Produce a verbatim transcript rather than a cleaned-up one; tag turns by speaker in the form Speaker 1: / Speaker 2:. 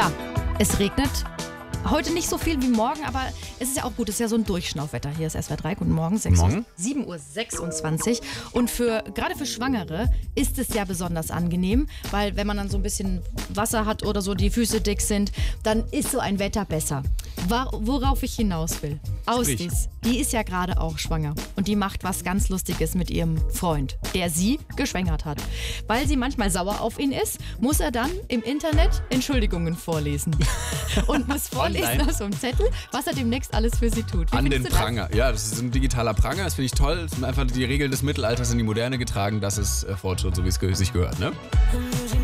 Speaker 1: Klar, es regnet. Heute nicht so viel wie morgen, aber es ist ja auch gut. Es ist ja so ein Durchschnaufwetter. Hier ist S W R drei. Guten Morgen. sieben Uhr sechsundzwanzig. Und für, gerade für Schwangere ist es ja besonders angenehm, weil wenn man dann so ein bisschen Wasser hat oder so, die Füße dick sind, dann ist so ein Wetter besser. Worauf ich hinaus will. Ausdies, die ist ja gerade auch schwanger. Und die macht was ganz Lustiges mit ihrem Freund, der sie geschwängert hat. Weil sie manchmal sauer auf ihn ist, muss er dann im Internet Entschuldigungen vorlesen. Und muss vorlesen auf so einem Zettel, was er demnächst alles für sie tut. Wie
Speaker 2: An den
Speaker 1: du das?
Speaker 2: Pranger. Ja, das ist ein digitaler Pranger. Das finde ich toll. Das sind einfach die Regeln des Mittelalters in die Moderne getragen. Das ist äh, Fortschritt, so wie es ge- sich gehört, ne?